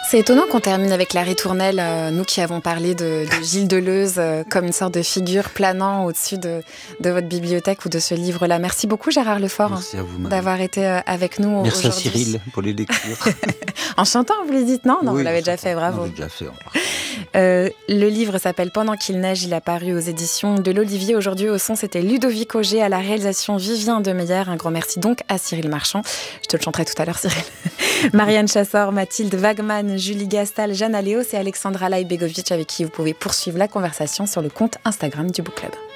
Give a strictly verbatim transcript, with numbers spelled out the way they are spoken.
C'est étonnant qu'on termine avec la ritournelle, euh, nous qui avons parlé de, de Gilles Deleuze euh, comme une sorte de figure planant au-dessus de, de votre bibliothèque ou de ce livre-là. Merci beaucoup Gérard Lefort. Merci à vous, madame. D'avoir été euh, avec nous Merci aujourd'hui. à Cyril pour les lectures. En chantant, vous les dites? Non, non, oui, vous l'avez déjà fait, bravo. On l'a déjà fait. Euh, le livre s'appelle Pendant qu'il neige, il a paru aux éditions de l'Olivier. Aujourd'hui au son, c'était Ludovic Auger, à la réalisation Vivien Demeyer. Un grand merci donc à Cyril Marchand. Je te le chanterai tout à l'heure, Cyril. Marianne Chassor, Mathilde Wagman, Julie Gastal, Jeanne Aléos et Alexandra Laïbegovic, avec qui vous pouvez poursuivre la conversation sur le compte Instagram du Book Club.